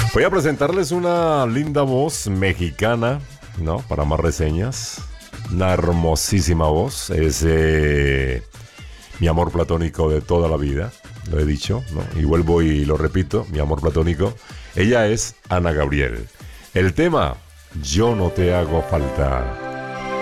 Voy a presentarles una linda voz mexicana, ¿no? Para más reseñas. Una hermosísima voz. Es mi amor platónico de toda la vida. Lo he dicho, ¿no? Y vuelvo y lo repito, mi amor platónico. Ella es Ana Gabriel. El tema, Yo no te hago falta.